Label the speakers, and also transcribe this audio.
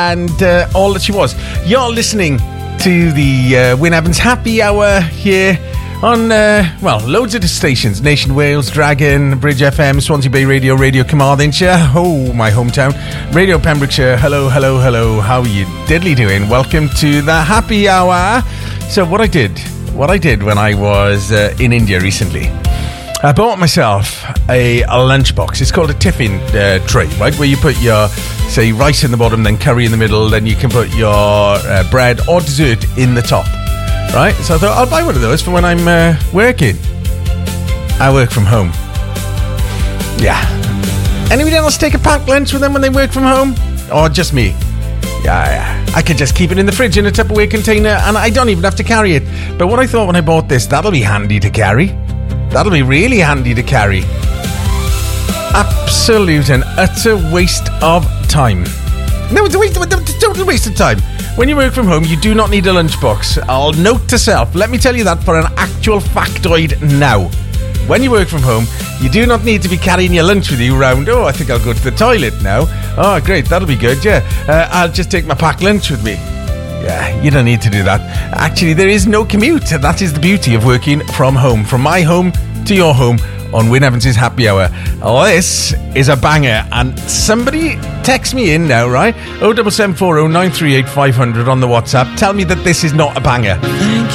Speaker 1: and all that she was. You're listening to the Wyn Evans Happy Hour here on, loads of the stations. Nation Wales, Dragon, Bridge FM, Swansea Bay Radio, Radio Carmarthenshire, my hometown, Radio Pembrokeshire. Hello. How are you diddly doing? Welcome to the Happy Hour. So what I did when I was in India recently, I bought myself a lunchbox. It's called a tiffin tray, right? Where you put your, say, rice in the bottom, then curry in the middle, then you can put your bread or dessert in the top, right? So I thought, I'll buy one of those for when I'm working. I work from home. Yeah. Anybody else take a packed lunch with them when they work from home? Or just me? Yeah. I could just keep it in the fridge in a Tupperware container and I don't even have to carry it. But what I thought when I bought this, that'll be handy to carry. That'll be really handy to carry. Absolute and utter waste of time. No, it's a total waste of time. When you work from home, you do not need a lunchbox. I'll note to self. Let me tell you that for an actual factoid now. When you work from home, you do not need to be carrying your lunch with you around. Oh, I think I'll go to the toilet now. Oh, great, that'll be good, yeah. I'll just take my packed lunch with me. Yeah, you don't need to do that. Actually, there is no commute. That is the beauty of working from home. From my home to your home on Wyn Evans' Happy Hour. This is a banger. And somebody text me in now, right? 07740 938 500 on the WhatsApp. Tell me that this is not a banger.
Speaker 2: Thank